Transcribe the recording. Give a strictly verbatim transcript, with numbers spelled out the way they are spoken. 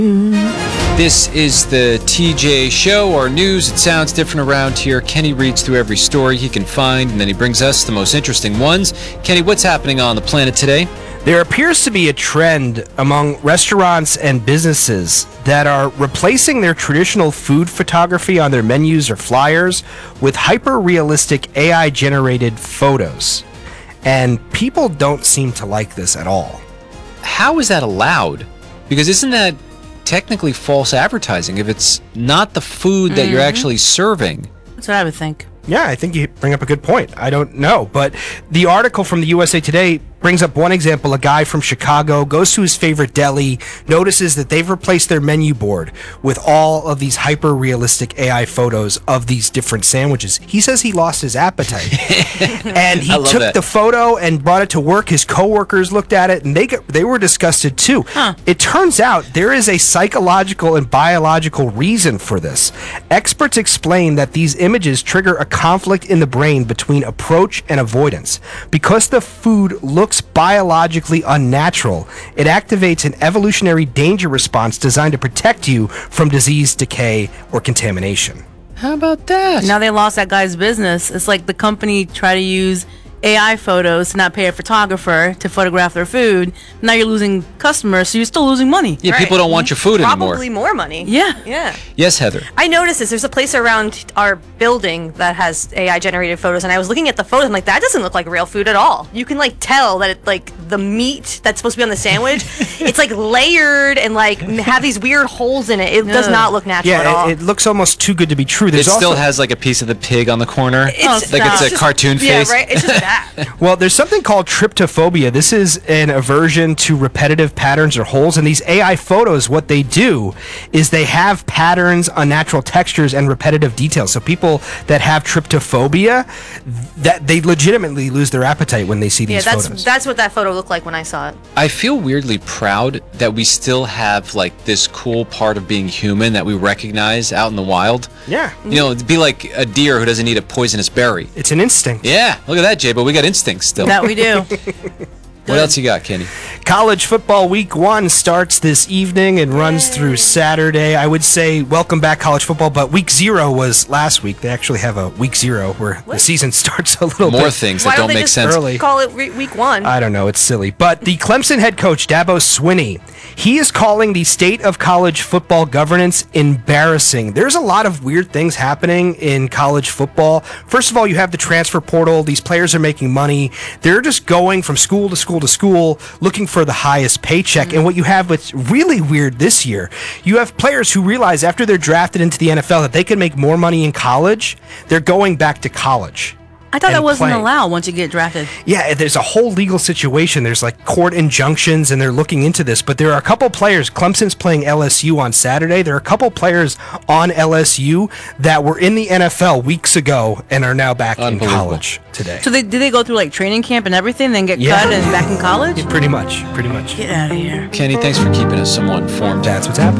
This is the T J Show, our news. It sounds different around here. Kenny reads through every story he can find, and then he brings us the most interesting ones. Kenny, what's happening on the planet today? There appears to be a trend among restaurants and businesses that are replacing their traditional food photography on their menus or flyers with hyper-realistic A I-generated photos. And people don't seem to like this at all. How is that allowed? Because isn't that technically false advertising if it's not the food that Mm-hmm. you're actually serving? That's what I would think. Yeah, I think you bring up a good point. I don't know, but the article from the U S A Today brings up one example. A guy from Chicago goes to his favorite deli, notices that they've replaced their menu board with all of these hyper-realistic A I photos of these different sandwiches. He says he lost his appetite. And he I love took that. the photo and brought it to work. His coworkers looked at it, and they got, they were disgusted too. Huh. It turns out there is a psychological and biological reason for this. Experts explain that these images trigger a conflict in the brain between approach and avoidance. Because the food looks biologically unnatural, it activates an evolutionary danger response designed to protect you from disease, decay, or contamination. How about that? Now they lost that guy's business. It's like the company tried to use A I photos to not pay a photographer to photograph their food. Now you're losing customers, so you're still losing money. yeah, Right. people don't want your food Probably anymore. more money. Yeah. Yeah. Yes, Heather. I noticed this. There's a place around our building that has A I generated photos, and I was looking at the photos. I'm like, that doesn't look like real food at all. You can like tell that it like the meat that's supposed to be on the sandwich, it's like layered and like m- have these weird holes in it. It does Ugh. not look natural at all. Yeah, it, it looks almost too good to be true. It There's still also, has like a piece of the pig on the corner. It's- like it's stop. a cartoon yeah, face. right. It's just that. well, there's something called tryptophobia. This is an aversion to repetitive patterns or holes. And these A I photos, what they do is they have patterns, unnatural textures, and repetitive details. So people that have tryptophobia, that they legitimately lose their appetite when they see Yeah, these that's photos. that's what that photo looked like when I saw it. I feel weirdly proud that we still have like this cool part of being human that we recognize out in the wild. yeah, You know, it'd be like a deer who doesn't eat a poisonous berry. it's an instinct. Yeah, look at that, Jay, but we got instincts still. That we do. What else you got, Kenny? College football week one starts this evening and runs through Saturday. I would say welcome back college football, but week zero was last week. They actually have a week zero where the season starts a little More bit things Why that don't don't they make just sense. early. call it re- week one? I don't know. It's silly. But the Clemson head coach, Dabo Swinney, he is calling the state of college football governance embarrassing. There's a lot of weird things happening in college football. First of all, you have the transfer portal. These players are making money. They're just going from school to school to school looking for the highest paycheck. And what you have what's really weird this year, you have players who realize after they're drafted into the N F L that they can make more money in college. They're going back to college. I thought and that wasn't playing. allowed once you get drafted. Yeah, there's a whole legal situation. There's like court injunctions, and they're looking into this. But there are a couple players. Clemson's playing L S U on Saturday. There are a couple players on L S U that were in the N F L weeks ago and are now back in Unbelievable. college today. So they, did they go through like training camp and everything, then get Yeah. cut and back in college? Pretty much, pretty much. Get out of here. Kenny, thanks for keeping us somewhat informed. That's what's happening.